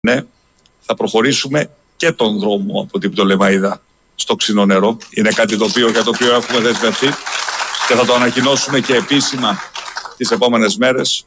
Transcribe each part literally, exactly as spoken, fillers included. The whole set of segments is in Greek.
Ναι, θα προχωρήσουμε και τον δρόμο από την Πτολεμαΐδα στο ξινό νερό. Είναι κάτι το οποίο, για το οποίο έχουμε δεσμευτεί και θα το ανακοινώσουμε και επίσημα τις επόμενες μέρες.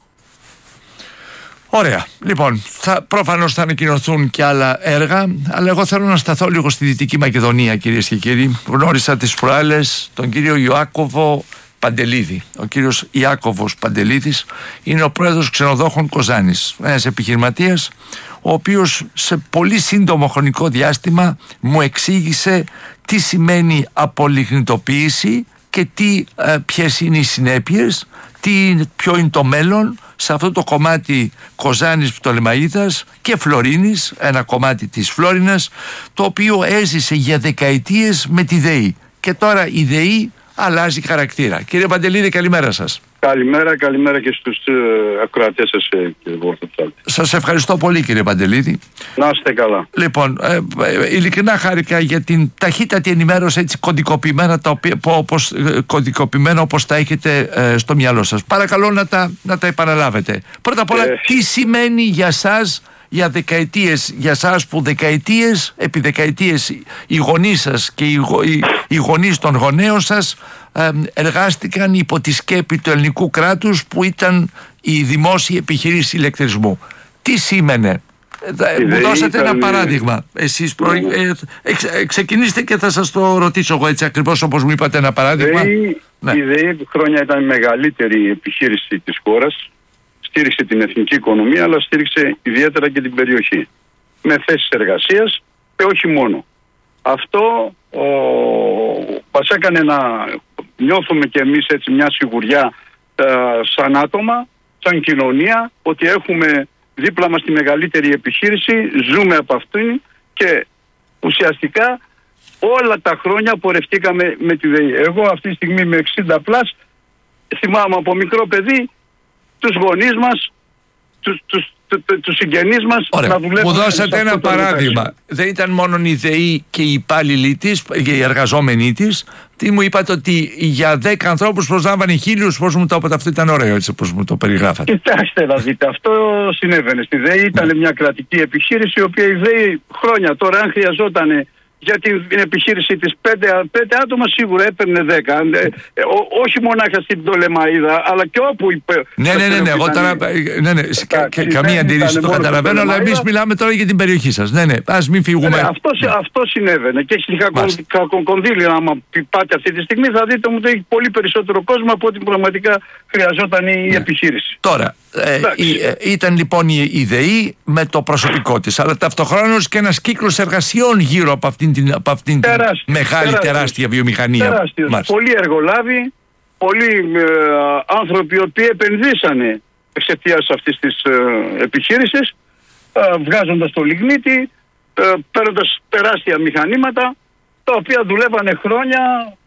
Ωραία. Λοιπόν, θα, προφανώς θα ανακοινωθούν και άλλα έργα, αλλά εγώ θέλω να σταθώ λίγο στη Δυτική Μακεδονία, κυρίες και κύριοι. Γνώρισα τις προάλλες τον κύριο Ιάκωβο Παντελίδη. Ο κύριος Ιάκωβος Παντελίδης είναι ο πρόεδρος Ξενοδόχων Κοζάνης, ένας επιχειρηματίας, ο οποίος σε πολύ σύντομο χρονικό διάστημα μου εξήγησε τι σημαίνει απολιγνητοποίηση και τι, ε, ποιες είναι οι συνέπειες, τι, ποιο είναι το μέλλον σε αυτό το κομμάτι Κοζάνης, Πτολεμαΐδας και Φλωρίνης, ένα κομμάτι της Φλόρινας, το οποίο έζησε για δεκαετίες με τη ΔΕΗ. Και τώρα η ΔΕΗ αλλάζει χαρακτήρα. Κύριε Παντελίδη, καλημέρα σας. Καλημέρα, καλημέρα και στους ε, ακροατές σας, ε, κύριε Βορτοψάλτη. Σας ευχαριστώ πολύ, κύριε Παντελίδη. Να είστε καλά. Λοιπόν, ε, ε, ειλικρινά χάρηκα για την ταχύτατη ενημέρωση, έτσι κωδικοποιημένα, τα οποία, όπως, ε, κωδικοποιημένα όπως τα έχετε ε, στο μυαλό σας. Παρακαλώ να τα, να τα επαναλάβετε. Πρώτα απ' όλα, ε... τι σημαίνει για σας, για δεκαετίες, για σας που δεκαετίες, επί δεκαετίες οι γονείς σας και οι, οι, οι γονείς των γονέων σας ε, εργάστηκαν υπό τη σκέπη του ελληνικού κράτους που ήταν η δημόσια επιχειρήση ηλεκτρισμού. Τι σήμαινε? Ε, μου δώσατε ήταν... ένα παράδειγμα. Εσείς προ... ε, εξ, ε, ξεκινήστε και θα σας το ρωτήσω εγώ έτσι ακριβώς όπως μου είπατε ένα παράδειγμα. Η ναι. ΔΕΗ χρόνια ήταν η μεγαλύτερη επιχείρηση της χώρας. Στήριξε την εθνική οικονομία, αλλά στήριξε ιδιαίτερα και την περιοχή. Με θέσεις εργασίας και όχι μόνο. Αυτό ο, μας έκανε να νιώθουμε κι εμείς έτσι μια σιγουριά ε, σαν άτομα, σαν κοινωνία, ότι έχουμε δίπλα μας τη μεγαλύτερη επιχείρηση, ζούμε από αυτήν και ουσιαστικά όλα τα χρόνια πορευτήκαμε με τη ΔΕΗ. Εγώ αυτή τη στιγμή με εξήντα πλας θυμάμαι από μικρό παιδί τους γονείς μας, τους, τους, τους, τους συγγενείς μας. Ωραία. Να δουλεύουν. Μου δώσατε ένα παράδειγμα. Μετάξυ. Δεν ήταν μόνο η ΔΕΗ και οι υπάλληλοι της και οι εργαζόμενοι της. Τι μου είπατε ότι για δέκα ανθρώπους προσλάμβανε χίλιους, πώς μου το είπατε, αυτό ήταν ωραίο έτσι όπως μου το περιγράφατε. Κοιτάξτε να δείτε, αυτό συνέβαινε στη ΔΕΗ, ήταν ναι. μια κρατική επιχείρηση, η οποία η ΔΕΗ χρόνια τώρα αν χρειαζόταν για την επιχείρηση της πέντε, πέντε άτομα σίγουρα έπαιρνε δέκα. Ε, ε, ό, όχι μονάχα στην Πτολεμαΐδα, αλλά και όπου είπε. Ναι, ναι, ναι, ναι, εγώ τώρα. Ναι, ναι, κα, κα, καμία αντίρρηση το καταλαβαίνω, αλλά εμείς μιλάμε τώρα για την περιοχή σας. Ναι, ναι, ας μην φύγουμε. Ναι, αυτό, αυτό συνέβαινε. Και στη Κακοκονδύλη, άμα πάτε αυτή τη στιγμή, θα δείτε ότι έχει πολύ περισσότερο κόσμο από ό,τι πραγματικά χρειαζόταν η ναι. επιχείρηση. Τώρα, ε, ε, ήταν λοιπόν η, η ΔΕΗ με το προσωπικό της, αλλά ταυτοχρόνως και ένας κύκλος εργασιών γύρω από αυτήν την, από αυτήν την μεγάλη τεράστια, τεράστια βιομηχανία. Τεράστιος. Πολλοί εργολάβοι, πολλοί ε, άνθρωποι οι οποίοι επενδύσανε εξαιτίας αυτής της ε, επιχείρησης, ε, βγάζοντας το λιγνίτη, ε, παίρνοντας τεράστια μηχανήματα, τα οποία δουλεύανε χρόνια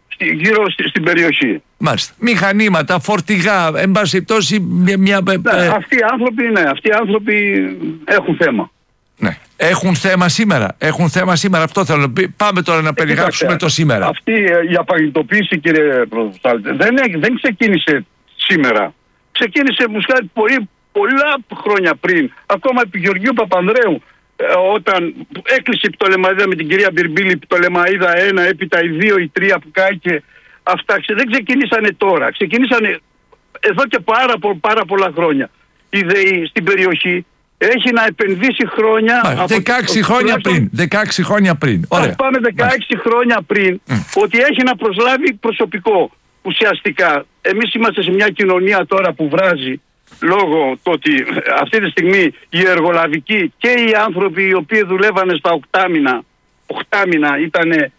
γύρω στη, στην περιοχή. Μάλιστα. Μηχανήματα, φορτηγά, εν πάση πτώση μια... μια ναι, ε, αυτοί οι άνθρωποι, ναι, αυτοί οι άνθρωποι έχουν θέμα. Ναι. Έχουν θέμα σήμερα. Έχουν θέμα σήμερα. Αυτό θέλω. Πάμε τώρα να περιγράψουμε το σήμερα. Αυτή η απαγνητοποίηση, κύριε Πρωτοψάλτη, δεν, δεν ξεκίνησε σήμερα. Ξεκίνησε μουσχάρι πολύ, πολλά χρόνια πριν. Ακόμα επί Γεωργίου Παπανδρέου, όταν έκλεισε η Πτολεμαΐδα με την κυρία Μπιρμπίλη, η Πτολεμαΐδα ένα, έπειτα η δύο, η τρία που κάηκε. Αυτά δεν ξεκινήσανε τώρα. Ξεκινήσανε εδώ και πάρα, πάρα πολλά χρόνια. Η ΔΕΗ στην περιοχή έχει να επενδύσει χρόνια. Άρα, από δεκαέξι χρόνια πριν. δεκαέξι χρόνια πριν. Ωραία. Πάμε δεκαέξι Μάλιστα. χρόνια πριν mm. ότι έχει να προσλάβει προσωπικό. Ουσιαστικά εμείς είμαστε σε μια κοινωνία τώρα που βράζει λόγω του ότι αυτή τη στιγμή οι εργολαβικοί και οι άνθρωποι οι οποίοι δουλεύανε στα οκτάμινα, οκτάμινα ήταν ε,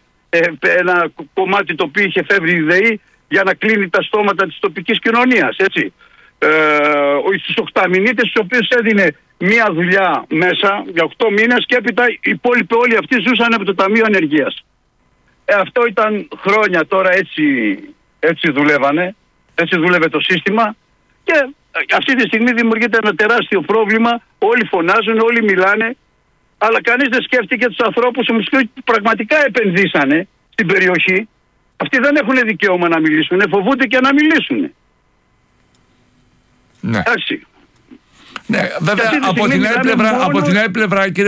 ένα κομμάτι το οποίο είχε φεύγει η ΔΕΗ για να κλείνει τα στόματα της τοπικής κοινωνίας, έτσι. Ε, στους οκταμινίτες στους οποίους έδινε μία δουλειά μέσα για οκτώ μήνες και έπειτα οι υπόλοιποι όλοι αυτοί ζούσαν από το Ταμείο Ανεργίας. Ε, αυτό ήταν χρόνια τώρα, έτσι, έτσι δουλεύανε, έτσι δούλευε το σύστημα και αυτή τη στιγμή δημιουργείται ένα τεράστιο πρόβλημα, όλοι φωνάζουν, όλοι μιλάνε, αλλά κανείς δεν σκέφτηκε τους ανθρώπους που πραγματικά επενδύσανε στην περιοχή. Αυτοί δεν έχουν δικαίωμα να μιλήσουν, φοβούνται και να μιλήσουν. Ναι. Εντάξει. Ναι, Και βέβαια αυτή τη από στιγμή την άλλη μιλάμε πλευρά, μόνο- από την άλλη πλευρά, κύριε